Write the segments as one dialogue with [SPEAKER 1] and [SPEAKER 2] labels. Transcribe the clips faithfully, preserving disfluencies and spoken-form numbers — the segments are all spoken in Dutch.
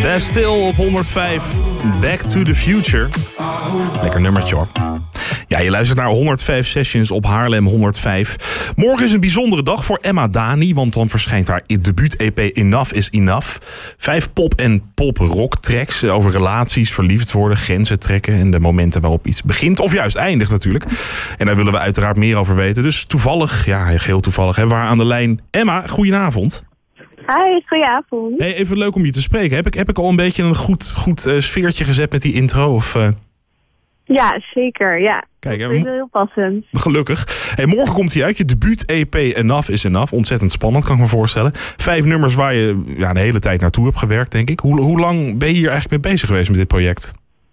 [SPEAKER 1] Bastille op honderdvijf. Back to the Future. Lekker nummertje hoor. Ja, je luistert naar honderdvijf Sessions op Haarlem honderdvijf. Morgen is een bijzondere dag voor Emma Dani, want dan verschijnt haar debuut-E P Enough is Enough. Vijf pop- en pop-rock tracks over relaties, verliefd worden, grenzen trekken en de momenten waarop iets begint of juist eindigt natuurlijk. En daar willen we uiteraard meer over weten. Dus toevallig, ja, heel toevallig, hebben we haar aan de lijn. Emma, goedenavond.
[SPEAKER 2] Hi, goedenavond.
[SPEAKER 1] Hey, even leuk om je te spreken. Heb ik, heb ik al een beetje een goed, goed uh, sfeertje gezet met die intro? Of, uh...
[SPEAKER 2] Ja, zeker. Ja.
[SPEAKER 1] Kijk,
[SPEAKER 2] dat is mo- heel passend.
[SPEAKER 1] Gelukkig. Hey, morgen komt hij uit. Je debuut-E P Enough is Enough. Ontzettend spannend, kan ik me voorstellen. Vijf nummers waar je ja, de hele tijd naartoe hebt gewerkt, denk ik. Hoe, hoe lang ben je hier eigenlijk mee bezig geweest met dit project?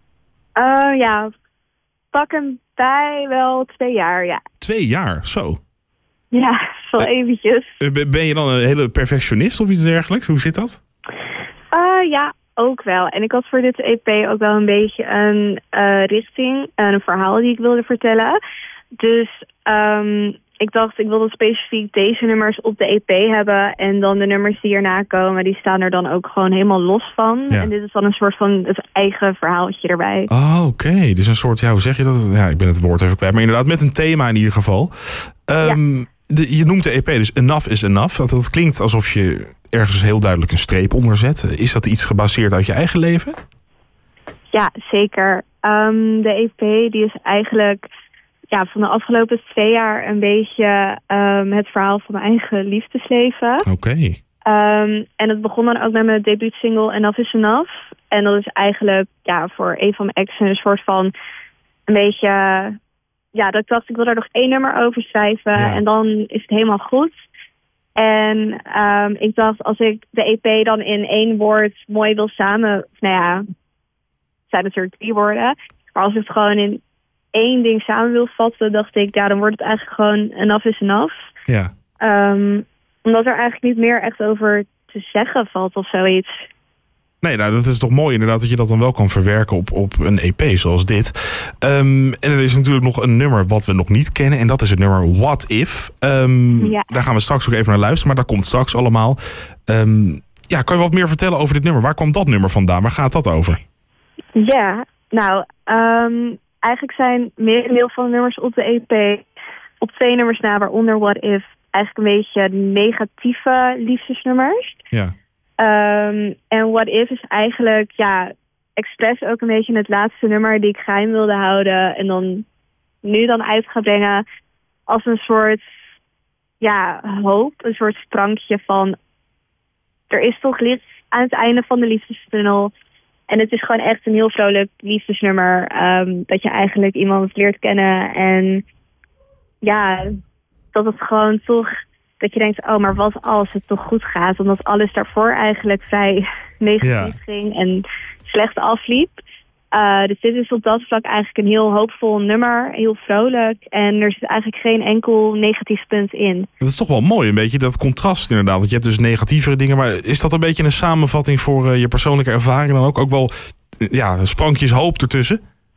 [SPEAKER 2] Uh, ja, pak en bij wel twee jaar, ja.
[SPEAKER 1] Twee jaar? Zo.
[SPEAKER 2] Ja, wel uh, eventjes.
[SPEAKER 1] Ben je dan een hele perfectionist of iets dergelijks? Hoe zit dat?
[SPEAKER 2] Uh, ja, ook wel. En ik had voor dit E P ook wel een beetje een uh, richting, een verhaal die ik wilde vertellen. Dus um, ik dacht, ik wilde specifiek deze nummers op de E P hebben. En dan de nummers die erna komen, die staan er dan ook gewoon helemaal los van. Ja. En dit is dan een soort van het eigen verhaaltje erbij.
[SPEAKER 1] Oh, oké. Okay. Dus een soort, ja, hoe zeg je dat? Ja, ik ben het woord even kwijt. Maar inderdaad, met een thema in ieder geval. Um, ja. de, je noemt de E P dus Enough is Enough. Dat, dat klinkt alsof je ergens heel duidelijk een streep onder zet. Is dat iets gebaseerd uit je eigen leven?
[SPEAKER 2] Ja, zeker. Um, de E P die is eigenlijk ja, van de afgelopen twee jaar een beetje um, het verhaal van mijn eigen liefdesleven.
[SPEAKER 1] Oké. Okay.
[SPEAKER 2] Um, en het begon dan ook met mijn debuutsingle Enough is Enough. En dat is eigenlijk ja, voor een van mijn exen een soort van een beetje... Ja, dat ik dacht, ik wil daar nog één nummer over schrijven. Ja. En dan is het helemaal goed. En um, ik dacht, als ik de E P dan in één woord mooi wil samen... Nou ja, het zijn natuurlijk drie woorden. Maar als ik het gewoon in één ding samen wil vatten... dacht ik, ja, dan wordt het eigenlijk gewoon enough is enough.
[SPEAKER 1] Ja.
[SPEAKER 2] Um, omdat er eigenlijk niet meer echt over te zeggen valt of zoiets.
[SPEAKER 1] Nee, nou dat is toch mooi inderdaad dat je dat dan wel kan verwerken op, op een E P zoals dit. Um, en er is natuurlijk nog een nummer wat we nog niet kennen. En dat is het nummer What If. Um, ja. Daar gaan we straks ook even naar luisteren. Maar dat komt straks allemaal. Um, ja, kan je wat meer vertellen over dit nummer? Waar kwam dat nummer vandaan? Waar gaat dat over?
[SPEAKER 2] Ja, nou, um, eigenlijk zijn merendeel van de nummers op de E P... op twee nummers na, waaronder What If... eigenlijk een beetje negatieve liefdesnummers.
[SPEAKER 1] Ja.
[SPEAKER 2] Um, en What If is eigenlijk, ja, expres ook een beetje het laatste nummer die ik geheim wilde houden. En dan nu dan uit ga brengen als een soort, ja, hoop. Een soort sprankje van, er is toch licht aan het einde van de liefdestunnel. En het is gewoon echt een heel vrolijk liefdesnummer. Um, dat je eigenlijk iemand leert kennen. En ja, dat het gewoon toch... Dat je denkt, oh, maar wat als het toch goed gaat? Omdat alles daarvoor eigenlijk vrij negatief ja. ging en slecht afliep. Uh, dus dit is op dat vlak eigenlijk een heel hoopvol nummer. Heel vrolijk. En er zit eigenlijk geen enkel negatief punt in.
[SPEAKER 1] Dat is toch wel mooi, een beetje dat contrast inderdaad. Want je hebt dus negatievere dingen. Maar is dat een beetje een samenvatting voor uh, je persoonlijke ervaring? Dan ook, ook wel ja, sprankjes hoop ertussen?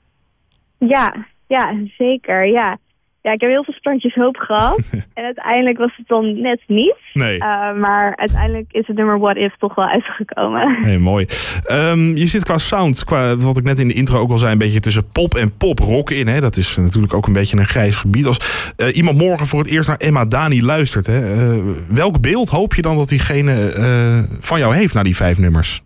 [SPEAKER 2] Ja, ja, zeker, ja. Ja, ik heb heel veel sprankjes hoop gehad. En uiteindelijk was het dan net niet.
[SPEAKER 1] Nee.
[SPEAKER 2] Uh, maar uiteindelijk is het nummer What If toch wel uitgekomen.
[SPEAKER 1] Nee, mooi. Um, je zit qua sound, qua, wat ik net in de intro ook al zei... een beetje tussen pop en pop-rock in. Hè? Dat is natuurlijk ook een beetje een grijs gebied. Als uh, iemand morgen voor het eerst naar Emma Dani luistert... Hè, uh, welk beeld hoop je dan dat diegene uh, van jou heeft na die vijf nummers?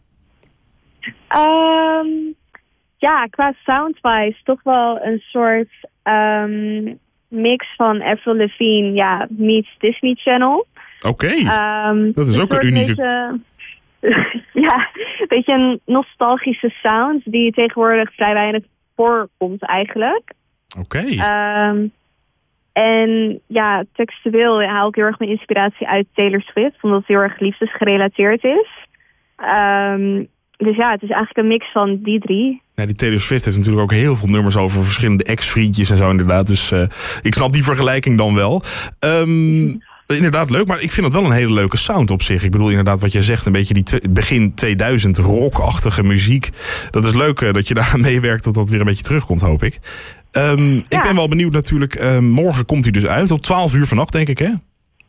[SPEAKER 2] Um, ja, qua soundwise toch wel een soort... Um, mix van Avril Lavigne, ja, meets Disney Channel.
[SPEAKER 1] Oké, okay. um, dat is ook een unieke...
[SPEAKER 2] Beetje, ja, een beetje een nostalgische sound die tegenwoordig vrij weinig voorkomt eigenlijk.
[SPEAKER 1] Oké. Okay.
[SPEAKER 2] Um, en ja, textueel haal ik heel erg mijn inspiratie uit Taylor Swift, omdat het heel erg liefdesgerelateerd is. Um, dus ja, het is eigenlijk een mix van die drie.
[SPEAKER 1] Ja, die Taylor Swift heeft natuurlijk ook heel veel nummers over verschillende ex-vriendjes en zo inderdaad. Dus uh, ik snap die vergelijking dan wel. Um, inderdaad leuk, maar ik vind het wel een hele leuke sound op zich. Ik bedoel inderdaad wat jij zegt, een beetje die tw- begin tweeduizend rockachtige muziek. Dat is leuk uh, dat je daar aan meewerkt, dat dat weer een beetje terugkomt, hoop ik. Um, ja. Ik ben wel benieuwd natuurlijk, uh, morgen komt hij dus uit, op twaalf uur vannacht denk ik hè?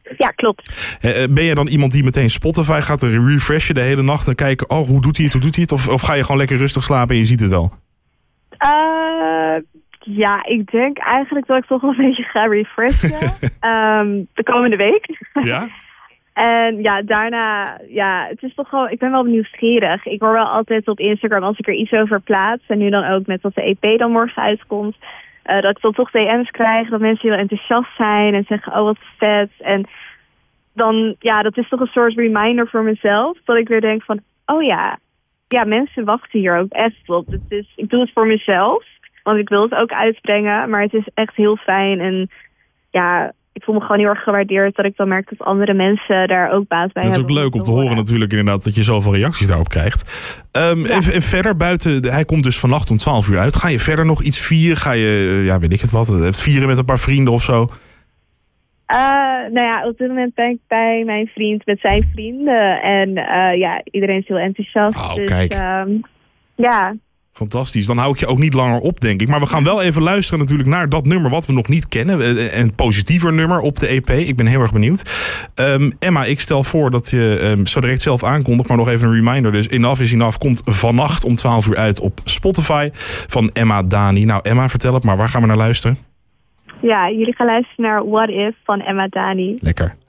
[SPEAKER 2] Ja, klopt.
[SPEAKER 1] Uh, ben je dan iemand die meteen Spotify gaat refreshen de hele nacht en kijken, oh, hoe doet hij het, hoe doet hij het? Of, of ga je gewoon lekker rustig slapen en je ziet het wel?
[SPEAKER 2] Uh, ja, ik denk eigenlijk dat ik toch wel een beetje ga refreshen um, de komende week.
[SPEAKER 1] Ja?
[SPEAKER 2] En ja, daarna, ja, het is toch gewoon, ik ben wel nieuwsgierig. Ik hoor wel altijd op Instagram als ik er iets over plaats. En nu dan ook met dat de E P dan morgen uitkomt. Uh, dat ik dan toch D M's krijg, dat mensen heel enthousiast zijn en zeggen, oh wat vet. En dan, ja, dat is toch een soort reminder voor mezelf. Dat ik weer denk van, oh ja, ja, mensen wachten hier ook echt op. Het is, ik doe het voor mezelf, want ik wil het ook uitbrengen. Maar het is echt heel fijn en ja, ik voel me gewoon heel erg gewaardeerd dat ik dan merk dat andere mensen daar ook baat bij hebben.
[SPEAKER 1] Dat is ook leuk om te horen natuurlijk inderdaad dat je zoveel reacties daarop krijgt. Um, ja. en, en verder buiten, hij komt dus vannacht om twaalf uur uit. Ga je verder nog iets vieren? Ga je, ja weet ik het wat, het vieren met een paar vrienden of zo?
[SPEAKER 2] Uh, nou ja, op dit moment ben ik bij mijn vriend met zijn vrienden. En uh, ja, iedereen is heel enthousiast.
[SPEAKER 1] Oh,
[SPEAKER 2] dus,
[SPEAKER 1] kijk.
[SPEAKER 2] Um, ja.
[SPEAKER 1] Fantastisch. Dan hou ik je ook niet langer op, denk ik. Maar we gaan wel even luisteren natuurlijk naar dat nummer wat we nog niet kennen. Een positiever nummer op de E P. Ik ben heel erg benieuwd. Um, Emma, ik stel voor dat je um, zo direct zelf aankondigt. Maar nog even een reminder. Dus Enough is Enough komt vannacht om twaalf uur uit op Spotify van Emma Dani. Nou Emma, vertel het maar. Waar gaan we naar luisteren?
[SPEAKER 2] Ja, jullie gaan luisteren naar What If van Emma Dani.
[SPEAKER 1] Lekker.